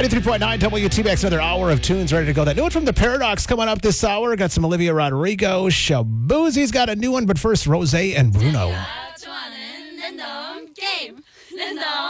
93.9 WTBX, another hour of tunes ready to go. That new one from The Paradox coming up this hour. Got some Olivia Rodrigo. Shaboozie's got a new one, but first, Rosé and Bruno.